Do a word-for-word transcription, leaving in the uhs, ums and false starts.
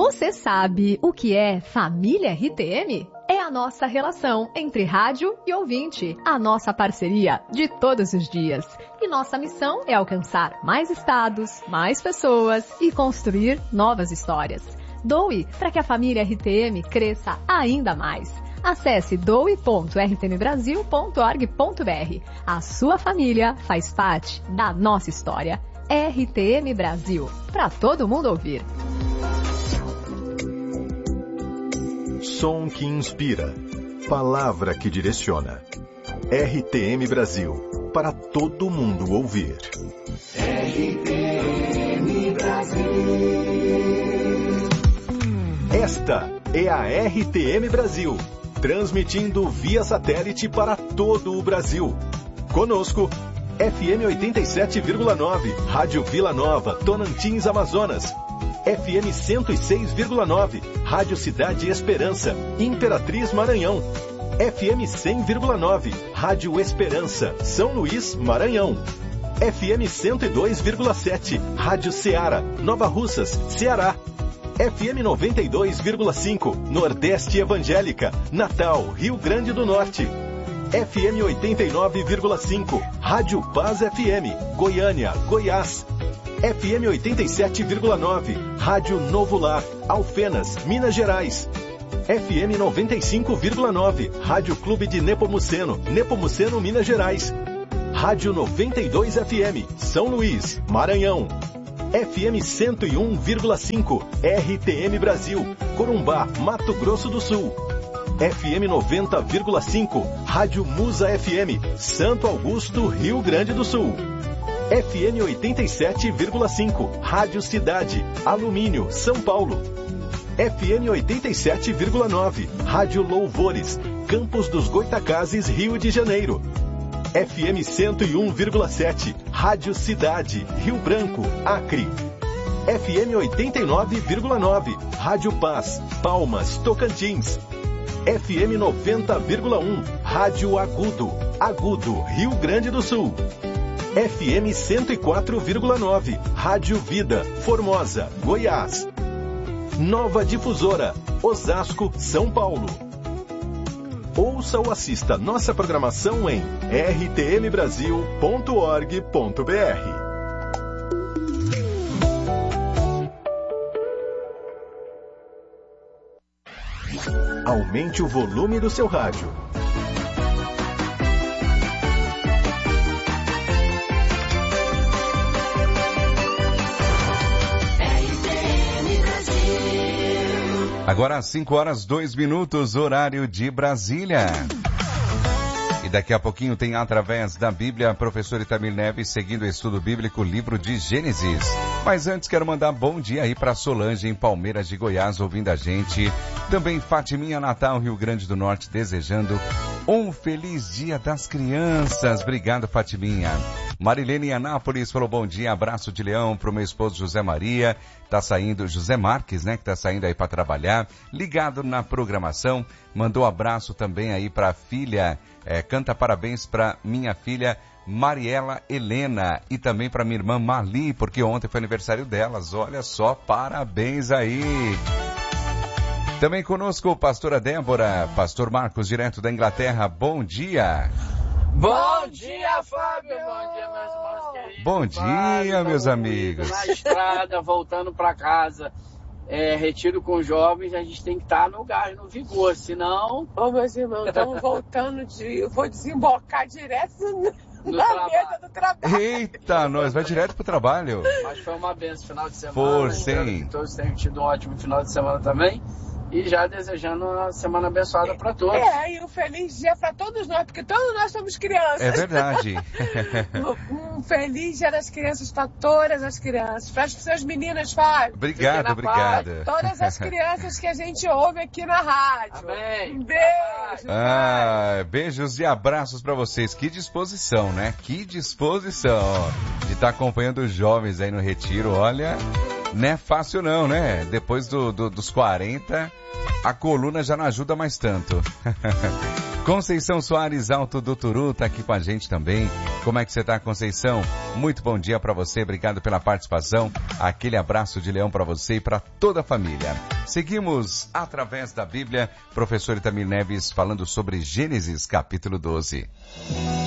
Você sabe o que é Família R T M? É a nossa relação entre rádio e ouvinte, a nossa parceria de todos os dias. E nossa missão é alcançar mais estados, mais pessoas e construir novas histórias. Doe para que a família R T M cresça ainda mais. Acesse doe ponto r t m brasil ponto org ponto b r. A sua família faz parte da nossa história. R T M Brasil, para todo mundo ouvir. Som que inspira, palavra que direciona. R T M Brasil, para todo mundo ouvir. R T M Brasil. Esta é a R T M Brasil, transmitindo via satélite para todo o Brasil. Conosco, F M oitenta e sete vírgula nove, Rádio Vila Nova, Tonantins, Amazonas. F M cento e seis vírgula nove, Rádio Cidade Esperança, Imperatriz, Maranhão. F M cem vírgula nove, Rádio Esperança, São Luís, Maranhão. F M cento e dois vírgula sete, Rádio Ceará, Nova Russas, Ceará. F M noventa e dois vírgula cinco, Nordeste Evangélica, Natal, Rio Grande do Norte. F M oitenta e nove vírgula cinco, Rádio Paz F M, Goiânia, Goiás. F M oitenta e sete vírgula nove, Rádio Novo Lar, Alfenas, Minas Gerais. F M noventa e cinco vírgula nove, Rádio Clube de Nepomuceno, Nepomuceno, Minas Gerais. Rádio noventa e dois F M, São Luís, Maranhão. F M cento e um vírgula cinco, R T M Brasil, Corumbá, Mato Grosso do Sul. F M noventa vírgula cinco, Rádio Musa F M, Santo Augusto, Rio Grande do Sul. F M oitenta e sete vírgula cinco, Rádio Cidade, Alumínio, São Paulo. F M oitenta e sete vírgula nove, Rádio Louvores, Campos dos Goitacazes, Rio de Janeiro. F M cento e um vírgula sete, Rádio Cidade, Rio Branco, Acre. F M oitenta e nove vírgula nove, Rádio Paz, Palmas, Tocantins. F M noventa vírgula um, Rádio Agudo, Agudo, Rio Grande do Sul. F M cento e quatro vírgula nove, Rádio Vida, Formosa, Goiás. Nova Difusora, Osasco, São Paulo. Ouça ou assista nossa programação em r t m brasil ponto org ponto b r. Aumente o volume do seu rádio. Agora às cinco horas, dois minutos, horário de Brasília. E daqui a pouquinho tem através da Bíblia, professor Itamir Neves, seguindo o estudo bíblico, livro de Gênesis. Mas antes quero mandar bom dia aí para Solange, em Palmeiras de Goiás, ouvindo a gente. Também Fatiminha, Natal, Rio Grande do Norte, desejando um feliz dia das crianças. Obrigado, Fatiminha. Marilene em Anápolis falou bom dia, abraço de leão pro meu esposo José Maria, tá saindo, José Marques, né, que tá saindo aí para trabalhar, ligado na programação, mandou abraço também aí pra filha, é, canta parabéns pra minha filha Mariela Helena e também pra minha irmã Mali, porque ontem foi aniversário delas, olha só, parabéns aí. Também conosco, pastora Débora, pastor Marcos, direto da Inglaterra, bom dia. Bom dia, Fábio, bom dia, meus irmãos queridos. Bom dia, Fábio, meus amigos. Na estrada, voltando para casa, é, retiro com jovens, a gente tem que estar no gás, no vigor, senão... Ô, meus irmãos, estamos voltando de... Eu vou desembocar direto no... na trabalho. mesa do trabalho. Eita, nós vai direto pro trabalho. Mas foi uma benção final de semana. For, Espero sim. que todos tenham tido um ótimo final de semana também. E já desejando uma semana abençoada para todos. É, e um feliz dia para todos nós, porque todos nós somos crianças. É verdade. Um feliz dia das crianças para todas as crianças. Para as suas meninas, Fábio. Obrigado, obrigado. Todas as crianças que a gente ouve aqui na rádio. Amém. Um beijo. Ah, beijos e abraços para vocês. Que disposição, né? Que disposição de estar acompanhando os jovens aí no retiro. Olha, não é fácil não, né? Depois do, do, dos quarenta, a coluna já não ajuda mais tanto. Conceição Soares, Alto do Turu, tá aqui com a gente também. Como é que você tá, Conceição? Muito bom dia para você, obrigado pela participação. Aquele abraço de leão para você e para toda a família. Seguimos através da Bíblia, professor Itamir Neves falando sobre Gênesis capítulo doze.